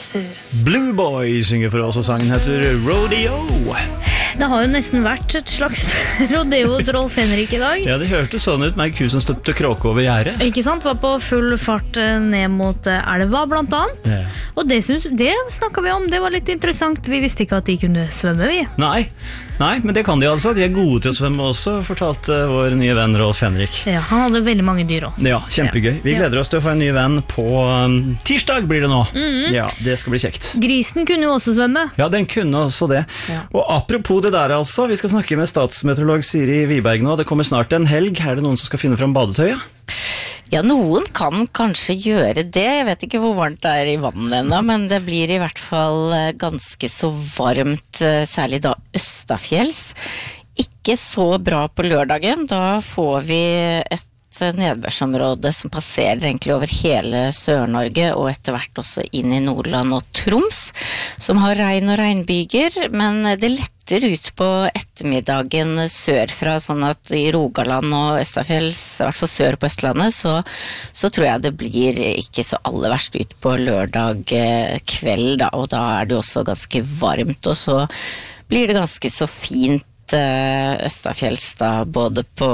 sur. Blue Boy synger for oss, og sangen heter Rodeo. Det har jo nesten vært et slags rodeo hos Rolf Henrik i dag. Ja, det hørtes sånn ut med en ku som støpte kråke over gjerdet. Ikke sant? Var på full fart ned mot elva, blant annet. Ja. Og det snakket vi om, det var litt interessant. Vi visste ikke at de kunne svømme, vi. Nei, men det kan de altså. De er gode til å svømme også, fortalte vår nye venn Rolf Henrik. Ja, han hadde veldig mange dyr også. Ja, kjempegøy. Vi gleder oss til å få en ny venn på tirsdag blir det nå. Ja, det skal bli kjekt. Grisen kunne jo også svømme. Ja, den kunne også det. Ja. Og apropos det der altså, vi skal snakke med statsmeteorolog Siri Wiberg nå. Det kommer snart en helg. Er det noen som skal finne frem badetøyet? Ja, noen kan kanskje gjøre det. Jeg vet ikke hvor varmt det er i vannet ennå, men det blir i hvert fall ganske så varmt, særlig da østafjells. Ikke så bra på lørdagen. Da får vi et nedbørsområde som passerer egentlig over hele Sør-Norge og etter hvert også inn i Nordland og Troms, som har regn og regnbyger, men det letter ut på ettermiddagen sørfra, sånn at i Rogaland og Østafjells, i hvert fall sør på Østlandet, så tror jeg det blir ikke så aller verst ut på lørdag kveld, da, og da er det også ganske varmt, og så blir det ganske så fint Østafjells da, både på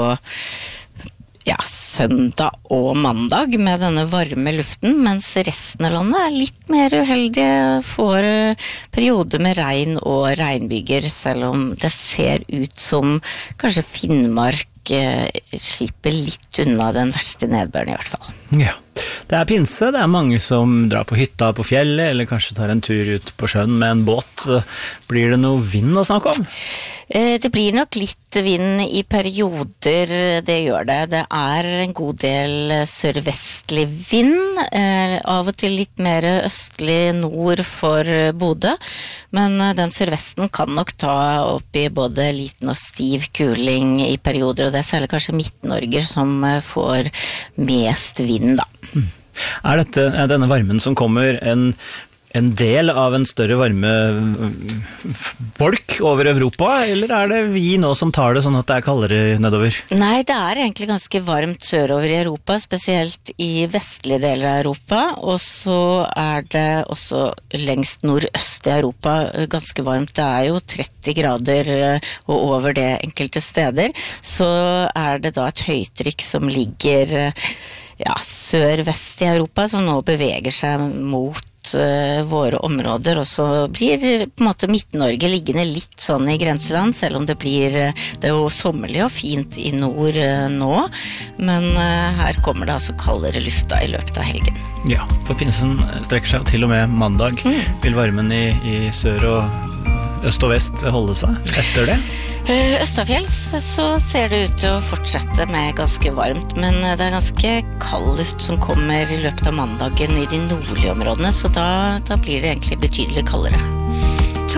søndag og mandag med denne varme luften, mens resten av landet er litt mer uheldige, får perioder med regn og regnbyger, selv om det ser ut som kanskje Finnmark slipper litt unna den verste nedbøren i hvert fall. Ja, det er pinse, det er mange som drar på hytta på fjellet, eller kanskje tar en tur ut på sjøen med en båt. Blir det noe vind å snakke om? Det blir nok litt vind i perioder, det gjør det. Det er en god del sørvestlig vind, av og til litt mer østlig nord for Bodø, men den sørvesten kan nok ta opp i både liten og stiv kuling i perioder, og det er særlig kanskje Midt-Norge som får mest vind da. Er denne varmen som kommer en del av en større varmebolk over Europa, eller er det vi nå som tar det sånn at det er kaldere nedover? Nei, det er egentlig ganske varmt sørover i Europa, spesielt i vestlige deler av Europa, og så er det også lengst nordøst i Europa ganske varmt. Det er jo 30 grader og over det enkelte steder, så er det da et høytrykk som ligger sør-vest i Europa, som nå beveger seg mot våre områder, og så blir på en måte Midt-Norge liggende litt sånn i grenseland, selv om det er jo sommerlig og fint i nord nå, men her kommer det altså kaldere lufta i løpet av helgen. Ja, for pinsen strekker seg til og med mandag. Vil varmen i sør og øst og vest holde seg etter det? Østafjells så ser det ut til å fortsette med ganske varmt, men det er ganske kald luft som kommer i løpet av mandagen i de nordlige områdene, så da blir det egentlig betydelig kaldere.